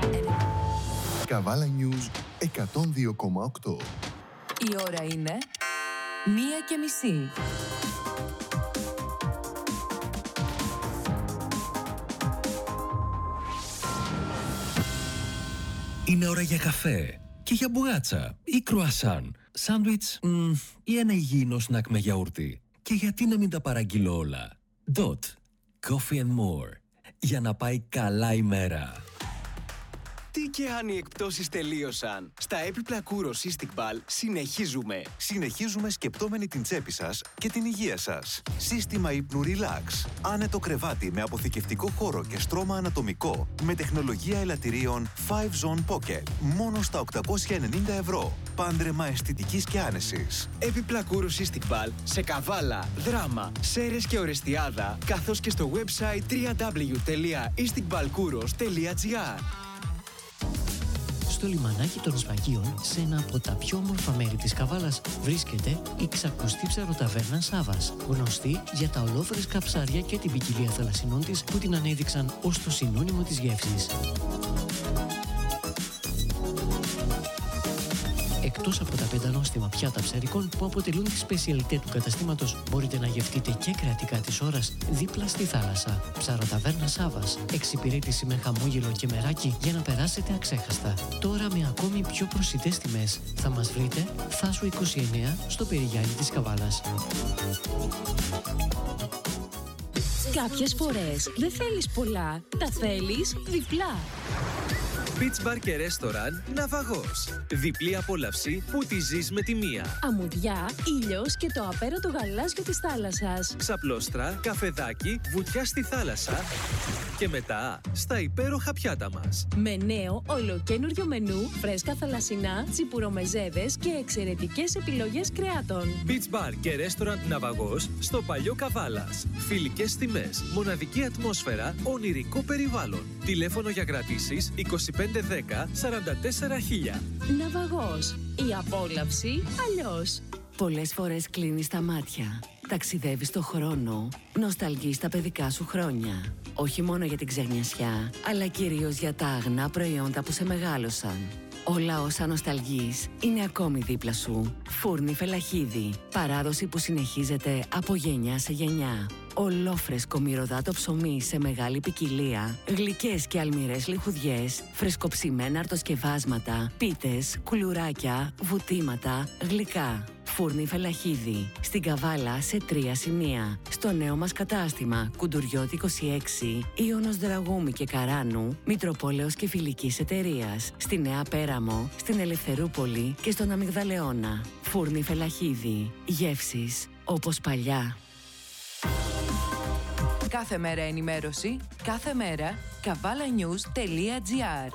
Καβάλα News 102,8. Η ώρα είναι 1:30. Είναι ώρα για καφέ και για μπουγάτσα ή κρουασάν, σάντουιτς ή ένα υγιεινό σνακ με γιαούρτι. Και γιατί να μην τα παραγγείλω όλα. Dot. Coffee and more. Για να πάει καλά η μέρα. Τι και αν οι εκπτώσεις τελείωσαν. Στα έπιπλα Kouros Istiqbal συνεχίζουμε. Συνεχίζουμε σκεπτόμενοι την τσέπη σας και την υγεία σας. Σύστημα ύπνου Relax. Άνετο κρεβάτι με αποθηκευτικό χώρο και στρώμα ανατομικό. Με τεχνολογία ελαττηρίων 5Zone Pocket. Μόνο στα 890 ευρώ. Πάντρεμα αισθητικής και άνεσης. Έπιπλα Kouros Istiqbal σε Καβάλα, Δράμα, Σέρρες και Ορεστιάδα, καθώς και στο website www.istiqbalkouros.gr. Στο λιμανάκι των Σφαγίων, σε ένα από τα πιο όμορφα μέρη της Καβάλας, βρίσκεται η ξακουστή ψαροταβέρνα Σάβας, γνωστή για τα ολόφρεσκα ψάρια και την ποικιλία θαλασσινών της που την ανέδειξαν ως το συνώνυμο της γεύσης. Εκτός από τα πεντανόστιμα πιάτα ψαρικών που αποτελούν τη σπεσιαλιτέ του καταστήματος, μπορείτε να γευτείτε και κρατικά της ώρας δίπλα στη θάλασσα. Ψαροταβέρνα Σάβας. Εξυπηρέτηση με χαμόγελο και μεράκι για να περάσετε αξέχαστα. Τώρα με ακόμη πιο προσιτές τιμές. Θα μας βρείτε Θάσου 29 στο Περιγιάννη της Καβάλας. Κάποιες φορές δεν θέλεις πολλά, τα θέλεις διπλά. Beach Bar και Restaurant Ναυαγός. Διπλή απόλαυση που τη ζεις με τη μία. Αμμουδιά, ήλιος και το απέραντο γαλάζιο της θάλασσας. Ξαπλώστρα, καφεδάκι, βουτιά στη θάλασσα και μετά στα υπέροχα πιάτα μας. Με νέο ολοκένουργιο μενού, φρέσκα θαλασσινά, τσιπουρομεζέδες και εξαιρετικές επιλογές κρεάτων. Beach Bar και Restaurant Ναυαγός στο Παλιό Καβάλας. Φιλικές τιμές, μοναδική ατμόσφαιρα, ονειρικό περιβάλλον. Τηλέφωνο για κρατήσεις 2510 44 000. Ναυαγός. Η απόλαυση αλλιώς. Πολλές φορές κλείνεις τα μάτια, ταξιδεύεις το χρόνο, νοσταλγείς τα παιδικά σου χρόνια. Όχι μόνο για την ξενιασιά, αλλά κυρίως για τα αγνά προϊόντα που σε μεγάλωσαν. Όλα όσα νοσταλγείς είναι ακόμη δίπλα σου. Φούρνη Φελαχίδη. Παράδοση που συνεχίζεται από γενιά σε γενιά. Ολόφρεσκο μυρωδάτο ψωμί σε μεγάλη ποικιλία, γλυκές και αλμυρές λιχουδιές, φρεσκοψημένα αρτοσκευάσματα, πίτες, κουλουράκια, βουτήματα, γλυκά. Φούρνη Φελαχίδη. Στην Καβάλα σε 3 σημεία. Στο νέο μας κατάστημα Κουντουριώτη 26, Ιωνος Δραγούμη και Καράνου, Μητροπόλεως και Φιλικής Εταιρείας. Στη Νέα Πέραμο, στην Ελευθερούπολη και στον Αμυγδαλεώνα. Φούρνη Φελαχίδη. Γεύσεις όπως παλιά. Κάθε μέρα ενημέρωση, κάθε μέρα kavalanews.gr.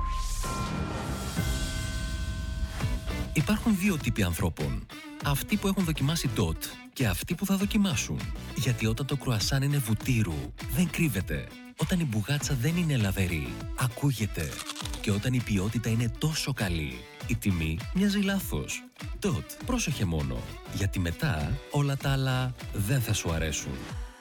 Υπάρχουν δύο τύποι ανθρώπων. Αυτοί που έχουν δοκιμάσει DOT και αυτοί που θα δοκιμάσουν. Γιατί όταν το κρουασάν είναι βουτύρου, δεν κρύβεται. Όταν η μπουγάτσα δεν είναι λαβερή, ακούγεται. Και όταν η ποιότητα είναι τόσο καλή, η τιμή μοιάζει λάθος. DOT, πρόσεχε μόνο. Γιατί μετά όλα τα άλλα δεν θα σου αρέσουν.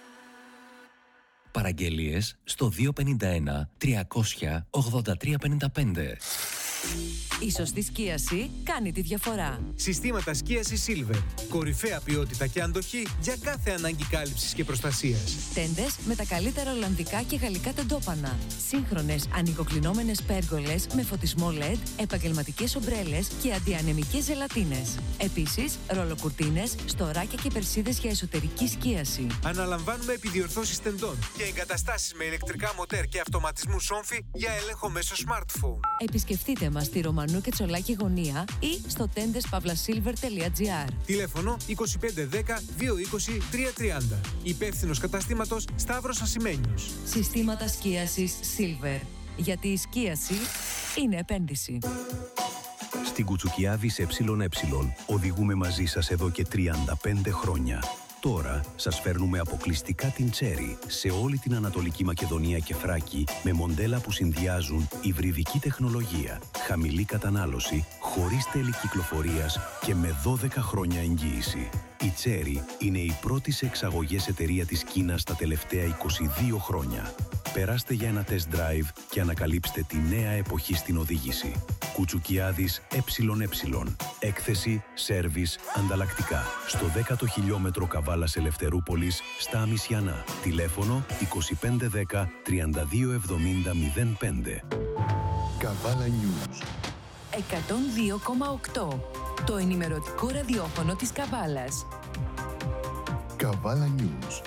Παραγγελίες στο 251 300 8355. Η σωστή σκίαση κάνει τη διαφορά. Συστήματα σκίασης Silver. Κορυφαία ποιότητα και αντοχή για κάθε ανάγκη κάλυψης και προστασίας. Τέντες με τα καλύτερα ολλανδικά και γαλλικά τεντόπανα. Σύγχρονες ανοιγοκλεινόμενες πέργολες με φωτισμό LED, επαγγελματικές ομπρέλες και αντιανεμικές ζελατίνες. Επίσης, ρολοκουρτίνες, στοράκια και περσίδες για εσωτερική σκίαση. Αναλαμβάνουμε επιδιορθώσεις τεντών και εγκαταστάσεις με ηλεκτρικά μοτέρ και αυτοματισμού σόμφι για έλεγχο μέσω smartphone. Επισκεφτείτε μας στη Ρωμανού και Τσολάκη Γωνία ή στο tendes.pavlasilver.gr. Τηλέφωνο 2510 220 330. Υπεύθυνος καταστήματος Σταύρος Ασημένιος. Συστήματα σκίασης Silver. Γιατί η σκίαση είναι επένδυση. Στην Κουτσουκιάδη σε ΕΕ οδηγούμε μαζί σας εδώ και 35 χρόνια. Τώρα σας φέρνουμε αποκλειστικά την Cherry σε όλη την Ανατολική Μακεδονία και Θράκη με μοντέλα που συνδυάζουν υβριδική τεχνολογία, χαμηλή κατανάλωση, χωρίς τέλη κυκλοφορίας και με 12 χρόνια εγγύηση. Η Cherry είναι η πρώτη σε εξαγωγές εταιρεία της Κίνας τα τελευταία 22 χρόνια. Περάστε για ένα test drive και ανακαλύψτε τη νέα εποχή στην οδήγηση. Κουτσουκιάδης ΕΕ. Έκθεση, σέρβις, ανταλλακτικά. Στο 10ο χιλιόμετρο Καβάλας Ελευθερούπολης, στα Αμισιανά. Τηλέφωνο 2510 3270 05. Καβάλα News. 102,8. Το ενημερωτικό ραδιόφωνο της Καβάλας. Καβάλα News.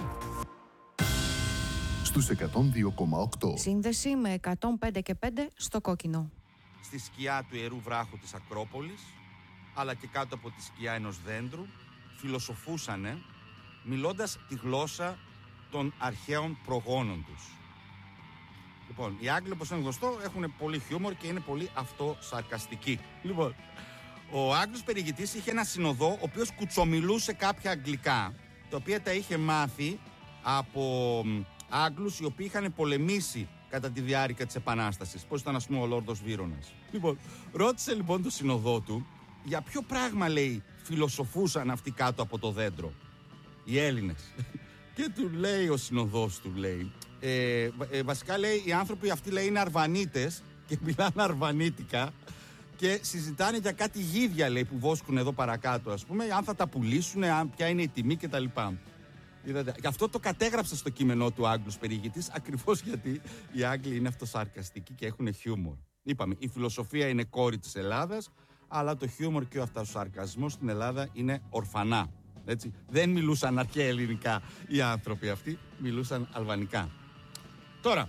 Στους 102,8. Σύνδεση με 105 και 5 στο κόκκινο. Στη σκιά του Ιερού Βράχου της Ακρόπολης, αλλά και κάτω από τη σκιά ενός δέντρου, φιλοσοφούσανε, μιλώντας τη γλώσσα των αρχαίων προγόνων τους. Λοιπόν, οι Άγγλοι, όπως είναι γνωστό, έχουν πολύ χιούμορ και είναι πολύ αυτοσαρκαστικοί. Λοιπόν, ο Άγγλος περιηγητής είχε ένα συνοδό, ο οποίος κουτσομιλούσε κάποια αγγλικά, τα οποία τα είχε μάθει από Άγγλους οι οποίοι είχαν πολεμήσει κατά τη διάρκεια της Επανάστασης. Πώς ήταν, ας πούμε, ο Λόρδος Βύρονας. Λοιπόν, ρώτησε λοιπόν το συνοδό του για ποιο πράγμα, λέει, φιλοσοφούσαν αυτοί κάτω από το δέντρο, οι Έλληνες. Και του λέει ο συνοδός του, λέει, βασικά, λέει, οι άνθρωποι αυτοί, λέει, είναι Αρβανίτες και μιλάνε αρβανίτικα και συζητάνε για κάτι γίδια, λέει, που βόσκουν εδώ παρακάτω, ας πούμε, αν θα τα πουλήσουν, ποια είναι η τιμή κτλ. Γι' αυτό το κατέγραψε στο κείμενό του Άγγλος περιηγητής, ακριβώς γιατί οι Άγγλοι είναι αυτοσαρκαστικοί και έχουν χιούμορ. Είπαμε, η φιλοσοφία είναι κόρη της Ελλάδας, αλλά το χιούμορ και ο αυτοσαρκασμός στην Ελλάδα είναι ορφανά. Έτσι. Δεν μιλούσαν αρχαία ελληνικά οι άνθρωποι αυτοί, μιλούσαν αλβανικά. Τώρα,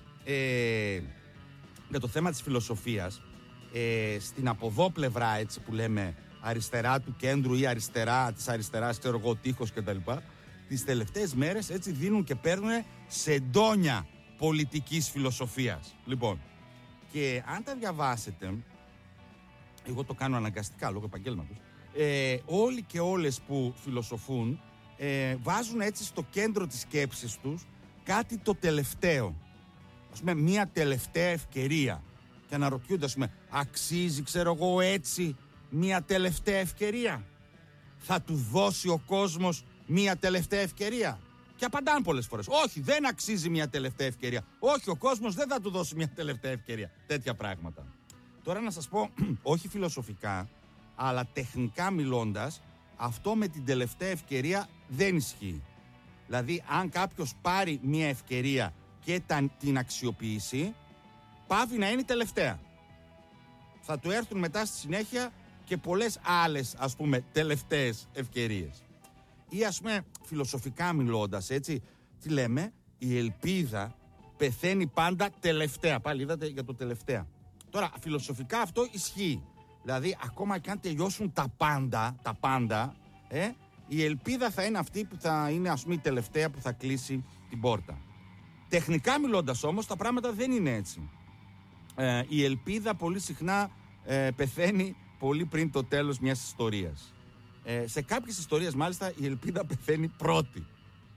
για το θέμα της φιλοσοφίας, στην από εδώ πλευρά, έτσι που λέμε, αριστερά του κέντρου ή αριστερά της αριστεράς, ξέρω εγώ, τείχος κτλ., τις τελευταίες μέρες, έτσι, δίνουν και παίρνουν σεντόνια πολιτικής φιλοσοφίας. Λοιπόν, και αν τα διαβάσετε, εγώ το κάνω αναγκαστικά λόγω επαγγέλματος, όλοι και όλες που φιλοσοφούν βάζουν έτσι στο κέντρο της σκέψης τους κάτι το τελευταίο. Ας πούμε, μια τελευταία ευκαιρία. Και αναρωτιούνται, ας πούμε, αξίζει, ξέρω εγώ, έτσι μια τελευταία ευκαιρία? Θα του δώσει ο κόσμος μια τελευταία ευκαιρία? Και απαντάνε πολλές φορές, όχι, δεν αξίζει μια τελευταία ευκαιρία. Όχι, ο κόσμος δεν θα του δώσει μια τελευταία ευκαιρία. Τέτοια πράγματα. Τώρα να σας πω, όχι φιλοσοφικά, αλλά τεχνικά μιλώντας, αυτό με την τελευταία ευκαιρία δεν ισχύει. Δηλαδή, αν κάποιος πάρει μια ευκαιρία και την αξιοποιήσει, πάβει να είναι τελευταία. Θα του έρθουν μετά στη συνέχεια και πολλές άλλες, ας πούμε, τελευταίες ευκαιρίες. Ή, ας πούμε, φιλοσοφικά μιλώντας, έτσι, τι λέμε, η ελπίδα πεθαίνει πάντα τελευταία. Πάλι είδατε για το τελευταία. Τώρα, φιλοσοφικά αυτό ισχύει. Δηλαδή, ακόμα και αν τελειώσουν τα πάντα, η ελπίδα θα είναι αυτή που θα είναι, ας πούμε, η τελευταία που θα κλείσει την πόρτα. Τεχνικά μιλώντας όμως, τα πράγματα δεν είναι έτσι. Η ελπίδα πολύ συχνά πεθαίνει πολύ πριν το τέλος μιας ιστορίας. Σε κάποιες ιστορίες, μάλιστα, η ελπίδα πεθαίνει πρώτη.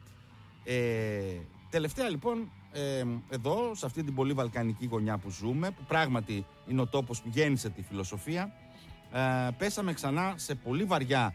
Τελευταία, λοιπόν, εδώ, σε αυτή την πολύ βαλκανική γωνιά που ζούμε, που πράγματι είναι ο τόπος που γέννησε τη φιλοσοφία, πέσαμε ξανά σε πολύ βαριά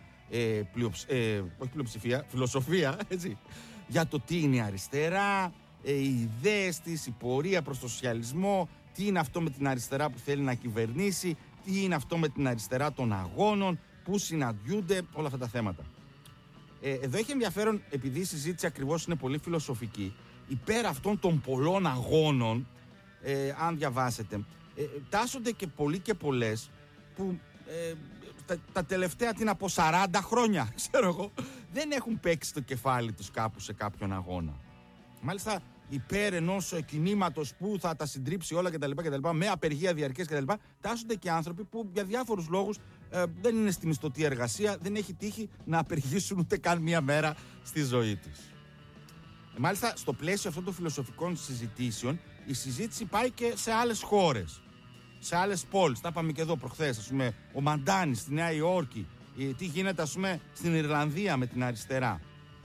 φιλοσοφία, έτσι, για το τι είναι η αριστερά, οι ιδέες της, η πορεία προς το σοσιαλισμό, τι είναι αυτό με την αριστερά που θέλει να κυβερνήσει, τι είναι αυτό με την αριστερά των αγώνων, πού συναντιούνται, όλα αυτά τα θέματα. Εδώ έχει ενδιαφέρον, επειδή η συζήτηση ακριβώς είναι πολύ φιλοσοφική, υπέρ αυτών των πολλών αγώνων, αν διαβάσετε, τάσσονται και πολλοί και πολλές που τα τελευταία, τι να πω, 40 χρόνια, ξέρω εγώ, δεν έχουν παίξει το κεφάλι τους κάπου σε κάποιον αγώνα. Μάλιστα, υπέρ ενός κινήματος που θα τα συντρίψει όλα κτλ. Με απεργία διαρκές κτλ. Τάσσονται και άνθρωποι που για διάφορους λόγους δεν είναι στη μισθωτή εργασία, δεν έχει τύχει να απεργήσουν ούτε καν μία μέρα στη ζωή τους. Μάλιστα, στο πλαίσιο αυτών των φιλοσοφικών συζητήσεων, η συζήτηση πάει και σε άλλες χώρες, σε άλλες πόλεις. Τα είπαμε και εδώ προχθές, ας πούμε, ο Μαντάνης στη Νέα Υόρκη, τι γίνεται, ας πούμε, στην Ιρλανδία με την αριστερά.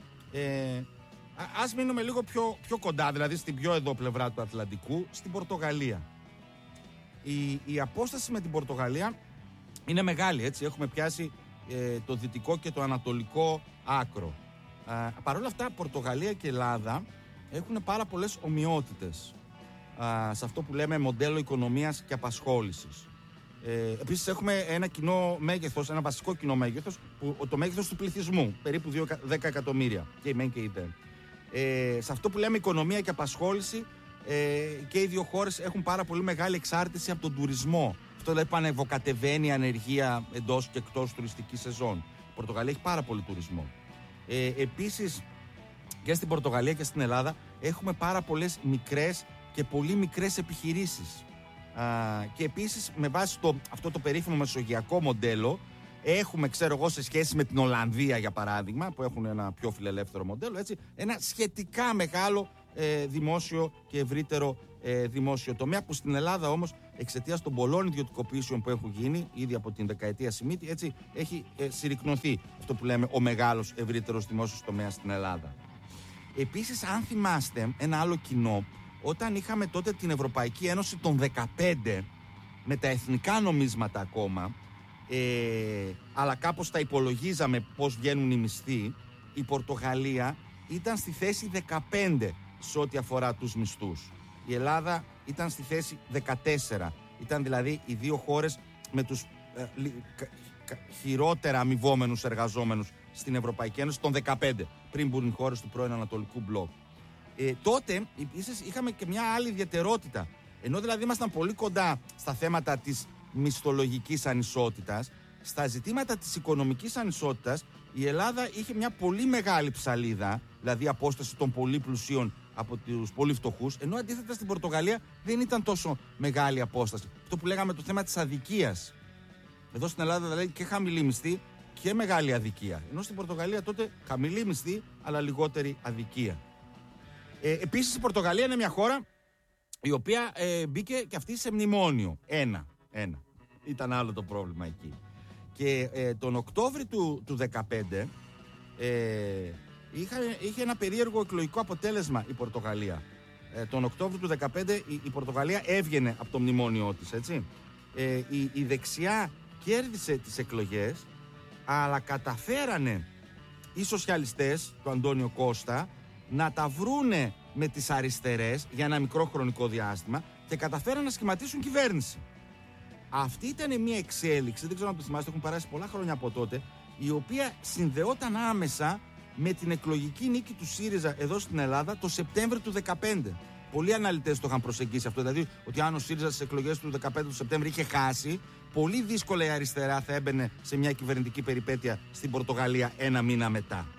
Ας μείνουμε λίγο πιο κοντά, δηλαδή στην πιο εδώ πλευρά του Ατλαντικού, στην Πορτογαλία. Η απόσταση με την Πορτογαλία είναι μεγάλη, έτσι. Έχουμε πιάσει το δυτικό και το ανατολικό άκρο. Παρ' όλα αυτά, Πορτογαλία και Ελλάδα έχουν πάρα πολλές ομοιότητες. σε αυτό που λέμε μοντέλο οικονομίας και απασχόλησης. Επίσης έχουμε ένα κοινό μέγεθος, ένα βασικό κοινό μέγεθος, το μέγεθος του πληθυσμού, περίπου 10 εκατομμύρια, και η ΜΕΝ και η ΔΕΝ. Σε αυτό που λέμε οικονομία και απασχόληση, και οι δύο χώρες έχουν πάρα πολύ μεγάλη εξάρτηση από τον τουρισμό. Αυτό δηλαδή πανευοκατεβαίνει η ανεργία εντός και εκτός τουριστικής σεζόν. Η Πορτογαλία έχει πάρα πολύ τουρισμό. Επίσης, και στην Πορτογαλία και στην Ελλάδα έχουμε πάρα πολλές μικρές και πολύ μικρές επιχειρήσεις. Και επίσης, με βάση αυτό το περίφημο μεσογειακό μοντέλο, έχουμε, ξέρω εγώ, σε σχέση με την Ολλανδία για παράδειγμα, που έχουν ένα πιο φιλελεύθερο μοντέλο, έτσι, ένα σχετικά μεγάλο δημόσιο και ευρύτερο δημόσιο τομέα, που στην Ελλάδα όμως, εξαιτίας των πολλών ιδιωτικοποιήσεων που έχουν γίνει ήδη από την δεκαετία Σιμίτη, έτσι, έχει συρρικνωθεί αυτό που λέμε ο μεγάλος ευρύτερος δημόσιος τομέας στην Ελλάδα. Επίσης, αν θυμάστε, ένα άλλο κοινό, όταν είχαμε τότε την Ευρωπαϊκή Ένωση των 15, με τα εθνικά νομίσματα ακόμα, αλλά κάπως τα υπολογίζαμε πώς βγαίνουν οι μισθοί, η Πορτογαλία ήταν στη θέση 15 σε ό,τι αφορά τους μισθούς. Η Ελλάδα ήταν στη θέση 14. Ήταν δηλαδή οι δύο χώρες με τους χειρότερα αμοιβόμενους εργαζόμενους στην Ευρωπαϊκή Ένωση των 15, πριν μπουν οι χώρες του πρώην Ανατολικού Μπλοκ. Τότε επίσης είχαμε και μια άλλη ιδιαιτερότητα. Ενώ δηλαδή ήμασταν πολύ κοντά στα θέματα της μισθολογικής ανισότητας, στα ζητήματα της οικονομικής ανισότητας η Ελλάδα είχε μια πολύ μεγάλη ψαλίδα, δηλαδή απόσταση των πολύ πλουσίων από τους πολύ φτωχούς, ενώ αντίθετα στην Πορτογαλία δεν ήταν τόσο μεγάλη απόσταση. Αυτό που λέγαμε το θέμα της αδικίας. Εδώ στην Ελλάδα δηλαδή και χαμηλή μισθή και μεγάλη αδικία. Ενώ στην Πορτογαλία τότε χαμηλή μισθή αλλά λιγότερη αδικία. Επίσης η Πορτογαλία είναι μια χώρα η οποία μπήκε και αυτή σε μνημόνιο. Ένα. Ήταν άλλο το πρόβλημα εκεί. Και τον Οκτώβρη του 2015 είχε ένα περίεργο εκλογικό αποτέλεσμα η Πορτογαλία. Τον Οκτώβρη του 2015 η Πορτογαλία έβγαινε από το μνημόνιό της, έτσι. Η δεξιά κέρδισε τις εκλογές, αλλά καταφέρανε οι σοσιαλιστές του Αντώνιο Κώστα να τα βρούνε με τις αριστερές για ένα μικρό χρονικό διάστημα και καταφέρανε να σχηματίσουν κυβέρνηση. Αυτή ήταν μια εξέλιξη, δεν ξέρω αν το θυμάστε, έχουν περάσει πολλά χρόνια από τότε, η οποία συνδεόταν άμεσα με την εκλογική νίκη του ΣΥΡΙΖΑ εδώ στην Ελλάδα το Σεπτέμβριο του 2015. Πολλοί αναλυτές το είχαν προσεγγίσει αυτό, δηλαδή ότι αν ο ΣΥΡΙΖΑ στις εκλογές του 2015 του Σεπτέμβρη είχε χάσει, πολύ δύσκολα η αριστερά θα έμπαινε σε μια κυβερνητική περιπέτεια στην Πορτογαλία ένα μήνα μετά.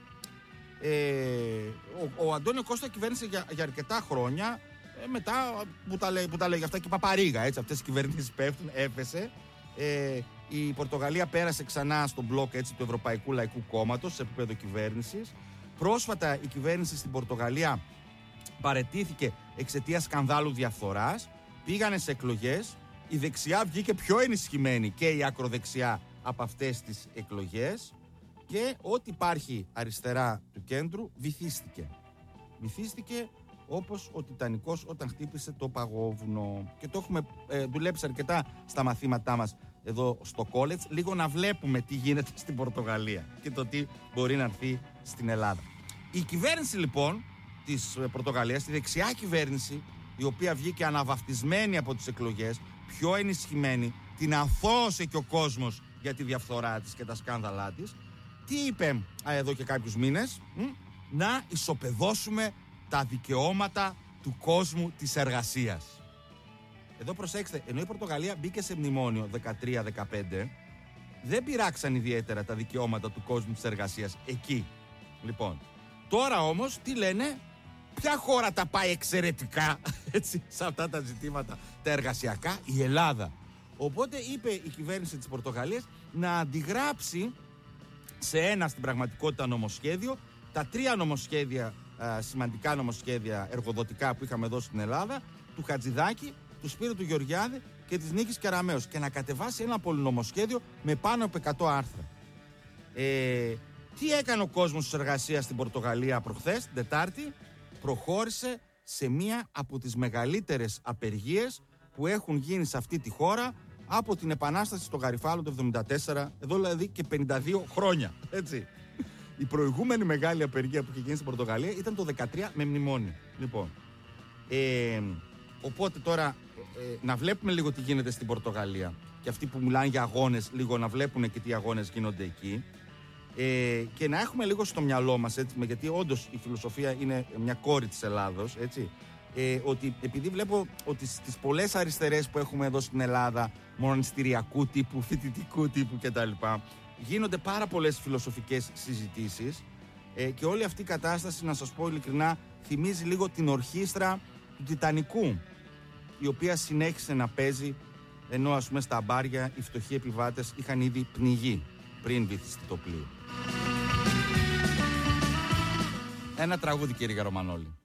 Ο Αντώνιο Κώστα κυβέρνησε για αρκετά χρόνια. Μετά που τα λέει αυτά και η Παπαρίγα, έτσι, αυτές οι κυβερνήσεις πέφτουν, έφεσε. Η Πορτογαλία πέρασε ξανά στον μπλοκ, έτσι, του Ευρωπαϊκού Λαϊκού Κόμματος σε επίπεδο κυβέρνησης. Πρόσφατα η κυβέρνηση στην Πορτογαλία παραιτήθηκε εξαιτίας σκανδάλου διαφθοράς. Πήγανε σε εκλογές. Η δεξιά βγήκε πιο ενισχυμένη και η ακροδεξιά από αυτές τις εκλογές. Και ό,τι υπάρχει αριστερά του κέντρου βυθίστηκε. Βυθίστηκε όπως ο Τιτανικός όταν χτύπησε το παγόβουνο. Και το έχουμε δουλέψει αρκετά στα μαθήματά μας εδώ στο college, λίγο να βλέπουμε τι γίνεται στην Πορτογαλία και το τι μπορεί να έρθει στην Ελλάδα. Η κυβέρνηση λοιπόν της Πορτογαλίας, η δεξιά κυβέρνηση, η οποία βγήκε αναβαφτισμένη από τις εκλογές, πιο ενισχυμένη, την αθώωσε και ο κόσμος για τη διαφθορά της και τα σκάνδαλά της, τι είπε εδώ και κάποιους μήνες? Να ισοπεδώσουμε τα δικαιώματα του κόσμου της εργασίας. Εδώ προσέξτε, ενώ η Πορτογαλία μπήκε σε μνημόνιο 13-15, δεν πειράξαν ιδιαίτερα τα δικαιώματα του κόσμου της εργασίας εκεί. Λοιπόν, τώρα όμως τι λένε? Ποια χώρα τα πάει εξαιρετικά, έτσι, σε αυτά τα ζητήματα τα εργασιακά? Η Ελλάδα. Οπότε είπε η κυβέρνηση της Πορτογαλίας να αντιγράψει σε ένα στην πραγματικότητα νομοσχέδιο τα τρία νομοσχέδια, σημαντικά νομοσχέδια εργοδοτικά που είχαμε εδώ στην Ελλάδα, του Χατζηδάκη, του Σπύρου του Γεωργιάδη και της Νίκης Κεραμέως, και να κατεβάσει ένα πολυνομοσχέδιο με πάνω από 100 άρθρα. Τι έκανε ο κόσμος της εργασίας στην Πορτογαλία προχθές, την Τετάρτη? Προχώρησε σε μία από τις μεγαλύτερες απεργίες που έχουν γίνει σε αυτή τη χώρα από την Επανάσταση στο Γαριφάλο το 1974, εδώ δηλαδή και 52 χρόνια, έτσι. Η προηγούμενη μεγάλη απεργία που είχε γίνει στην Πορτογαλία ήταν το 2013 με μνημόνιο. Λοιπόν, Οπότε τώρα να βλέπουμε λίγο τι γίνεται στην Πορτογαλία και αυτοί που μιλάνε για αγώνες, λίγο να βλέπουν και τι αγώνες γίνονται εκεί. Και να έχουμε λίγο στο μυαλό μας, έτσι, γιατί όντως η φιλοσοφία είναι μια κόρη της Ελλάδος, έτσι, ότι επειδή βλέπω ότι στις πολλές αριστερές που έχουμε εδώ στην Ελλάδα, μοναστηριακού τύπου, φοιτητικού τύπου κτλ., γίνονται πάρα πολλές φιλοσοφικές συζητήσεις και όλη αυτή η κατάσταση, να σας πω ειλικρινά, θυμίζει λίγο την ορχήστρα του Τιτανικού, η οποία συνέχισε να παίζει, ενώ ας πούμε στα μπάρια οι φτωχοί επιβάτες είχαν ήδη πνιγεί πριν βυθιστεί το πλοίο. Ένα τραγούδι, κύριε Ρωμανόλη.